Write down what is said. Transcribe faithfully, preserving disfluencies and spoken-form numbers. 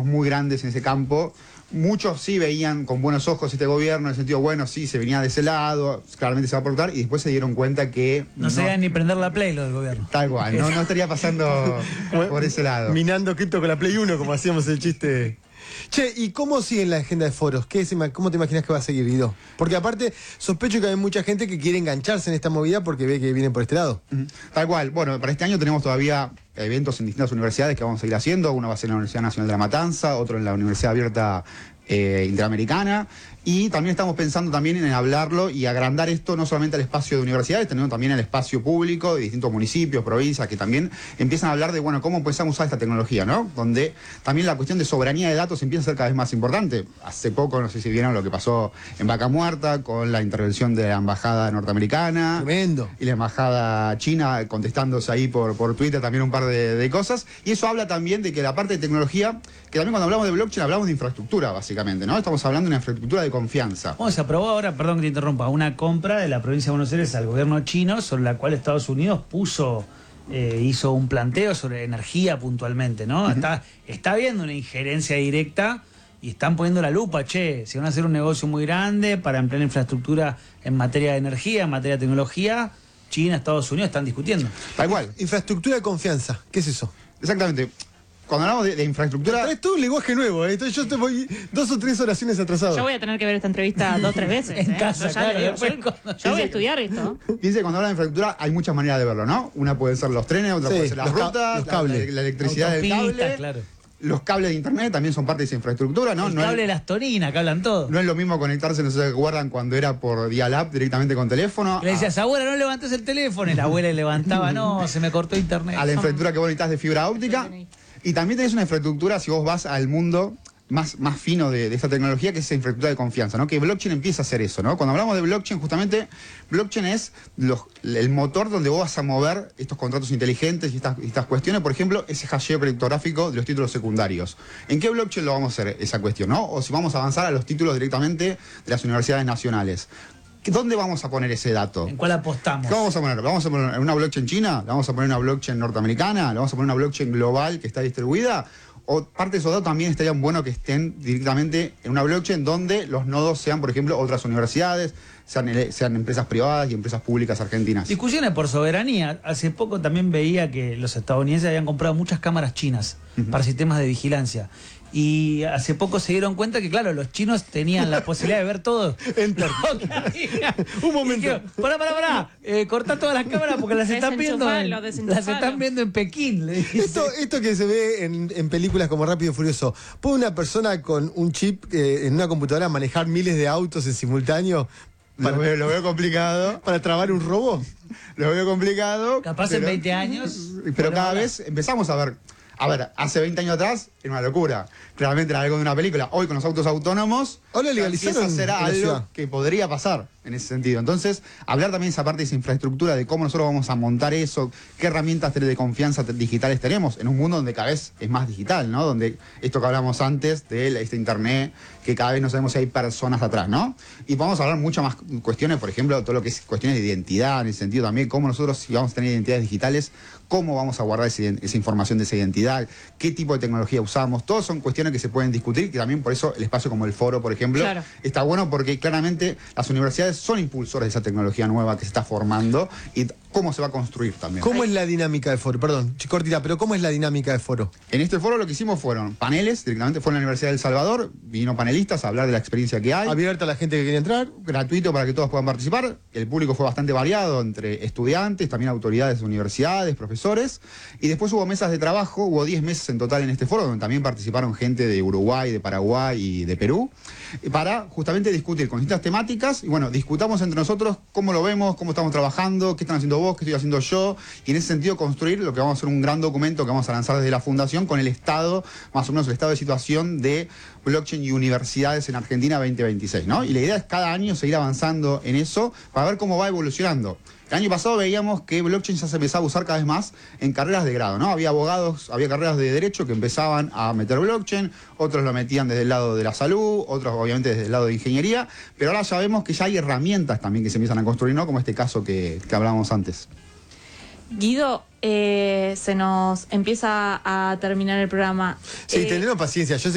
muy grandes en ese campo. Muchos sí veían con buenos ojos este gobierno, en el sentido, bueno, sí, se venía de ese lado, claramente se va a aportar, y después se dieron cuenta que... No, no se iban ni prender la Play lo del gobierno. Tal cual, no, no estaría pasando por ese lado. Minando cripto con la Play uno, como hacíamos el chiste. Che, ¿y cómo sigue la agenda de foros? ¿Qué es, ¿Cómo te imaginas que va a seguir, Guido? Porque aparte, sospecho que hay mucha gente que quiere engancharse en esta movida porque ve que viene por este lado. Uh-huh. Tal cual. Bueno, para este año tenemos todavía eventos en distintas universidades que vamos a ir haciendo. Uno va a ser en la Universidad Nacional de La Matanza, otro en la Universidad Abierta eh, Interamericana. Y también estamos pensando también en hablarlo y agrandar esto no solamente al espacio de universidades, sino también al espacio público de distintos municipios, provincias, que también empiezan a hablar de, bueno, cómo empezamos a usar esta tecnología, ¿no? Donde también la cuestión de soberanía de datos empieza a ser cada vez más importante. Hace poco, no sé si vieron lo que pasó en Vaca Muerta con la intervención de la embajada norteamericana. Tremendo. Y la embajada china contestándose ahí por, por Twitter también un par de, de cosas. Y eso habla también de que la parte de tecnología, que también cuando hablamos de blockchain hablamos de infraestructura, básicamente, ¿no? Estamos hablando de una infraestructura de confianza. Bueno, se aprobó ahora, perdón que te interrumpa, una compra de la provincia de Buenos Aires al gobierno chino, sobre la cual Estados Unidos puso, eh, hizo un planteo sobre energía puntualmente, ¿no? Uh-huh. Está, está habiendo una injerencia directa y están poniendo la lupa, che, si van a hacer un negocio muy grande para emplear infraestructura en materia de energía, en materia de tecnología, China, Estados Unidos están discutiendo. Tal cual. Infraestructura de confianza, ¿qué es eso? Exactamente. Cuando hablamos de, de infraestructura... Es todo un lenguaje nuevo, ¿eh? Yo te voy dos o tres oraciones atrasado. Yo voy a tener que ver esta entrevista dos o tres veces. En ¿eh? casa, yo claro, digo, después yo, cuando- yo voy a estudiar esto. Fíjense, cuando hablan de infraestructura hay muchas maneras de verlo, ¿no? Una puede ser los trenes, otra Sí, puede ser las los ca- rutas, los la- cables. La, la electricidad del Autopistas, cable, claro. los cables de internet también son parte de esa infraestructura, ¿no? El No cable es, de las torinas, que hablan todo. no es lo mismo conectarse, no sé si recuerdan, cuando era por dial-up directamente con teléfono. Y le decías, abuela, no levantes el teléfono. Y la abuela levantaba, no, se me cortó internet. A la infraestructura que vos necesitas de fibra óptica. Y también tenés una infraestructura, si vos vas al mundo más, más fino de, de esta tecnología, que es esa infraestructura de confianza, ¿no? Que blockchain empieza a hacer eso, ¿no? Cuando hablamos de blockchain, justamente, blockchain es los, el motor donde vos vas a mover estos contratos inteligentes y estas, y estas cuestiones. Por ejemplo, ese hasheo criptográfico de los títulos secundarios. ¿En qué blockchain lo vamos a hacer esa cuestión, no? O si vamos a avanzar a los títulos directamente de las universidades nacionales. ¿Dónde vamos a poner ese dato? ¿En cuál apostamos? ¿Qué vamos a poner? ¿Lo vamos a poner en una blockchain china? ¿La vamos a poner en una blockchain norteamericana? ¿La vamos a poner en una blockchain global que está distribuida? ¿O parte de esos datos también estarían bueno que estén directamente en una blockchain donde los nodos sean, por ejemplo, otras universidades, sean, sean empresas privadas y empresas públicas argentinas? Discusiones por soberanía. Hace poco también veía que los estadounidenses habían comprado muchas cámaras chinas uh-huh. para sistemas de vigilancia. Y hace poco se dieron cuenta que, claro, los chinos tenían la posibilidad de ver todo. Enter. Un momento. Dijeron, pará, pará, pará. Eh, cortá todas las cámaras porque las están viendo en, las están viendo en Pekín. Le dice. Esto, esto que se ve en, en películas como Rápido y Furioso, ¿puede una persona con un chip eh, en una computadora manejar miles de autos en simultáneo? Para, lo, veo, lo veo complicado. ¿Para trabar un robo? Lo veo complicado. Capaz pero, en veinte años. Pero bueno, cada ahora. vez empezamos a ver. A ver, hace veinte años atrás era una locura. Claramente era algo de una película. Hoy con los autos autónomos, ahora legalizaron empieza a ser algo que podría pasar en ese sentido. Entonces, hablar también de esa parte de esa infraestructura, de cómo nosotros vamos a montar eso, qué herramientas de confianza digitales tenemos en un mundo donde cada vez es más digital, ¿no? Donde esto que hablamos antes de este internet, que cada vez no sabemos si hay personas atrás, ¿no? Y vamos a hablar muchas más cuestiones, por ejemplo, todo lo que es cuestiones de identidad, en el sentido también, cómo nosotros, si vamos a tener identidades digitales, cómo vamos a guardar ese, esa información de esa identidad, qué tipo de tecnología usamos, todas son cuestiones que se pueden discutir, que también por eso el espacio como el foro, por ejemplo, claro. está bueno porque claramente las universidades son impulsores de esa tecnología nueva que se está formando y cómo se va a construir también. ¿Cómo es la dinámica de foro? Perdón, cortita, pero ¿cómo es la dinámica de foro? En este foro lo que hicimos fueron paneles, directamente fue en la Universidad de El Salvador, vino panelistas a hablar de la experiencia que hay. Abierta a la gente que quería entrar. Gratuito para que todos puedan participar. El público fue bastante variado, entre estudiantes, también autoridades de universidades, profesores. Y después hubo mesas de trabajo, hubo diez mesas en total en este foro, donde también participaron gente de Uruguay, de Paraguay y de Perú, para justamente discutir con distintas temáticas. Y bueno, discutamos entre nosotros cómo lo vemos, cómo estamos trabajando, qué están haciendo vos, qué estoy haciendo yo. Y en ese sentido construir lo que vamos a hacer un gran documento que vamos a lanzar desde la Fundación con el estado, más o menos el estado de situación de blockchain y universidades en Argentina veinte veintiséis, ¿no? Y la idea es cada año seguir avanzando en eso para ver cómo va evolucionando. El año pasado veíamos que blockchain ya se empezaba a usar cada vez más en carreras de grado, ¿no? Había abogados, había carreras de derecho que empezaban a meter blockchain, otros lo metían desde el lado de la salud, otros obviamente desde el lado de ingeniería, pero ahora ya vemos que ya hay herramientas también que se empiezan a construir, ¿no? Como este caso que, que hablábamos antes. Guido, eh, se nos empieza a terminar el programa. Sí, eh, tenemos paciencia. Yo